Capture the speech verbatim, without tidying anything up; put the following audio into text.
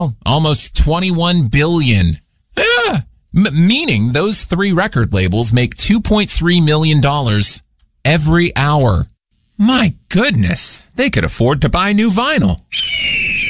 Almost twenty-one billion dollars. Ah, m- meaning those three record labels make two point three million dollars every hour. My goodness, they could afford to buy new vinyl.